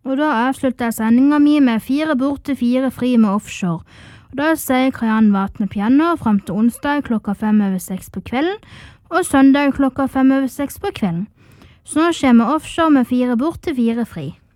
Og da avslutter jeg sendingen min med 4 borte, 4 fri med offshore. Og da sier Krian Vatne piano frem til onsdag klokka 5:05 på kvelden, og søndag klokka 5:05 på kvelden. Så nå kommer offshore med 4 borte, 4 fri.